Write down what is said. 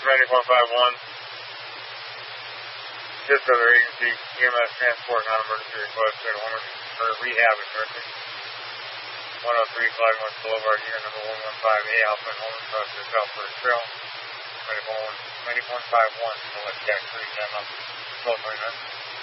Medic 151. This other agency, EMS transport, non-emergency request at home or rehab at Mercury. 103 Flagler Boulevard, unit number 115A, Alpha and Home across the Southwest Trail. Medic 151, select Jack 3, 10 up, 1229.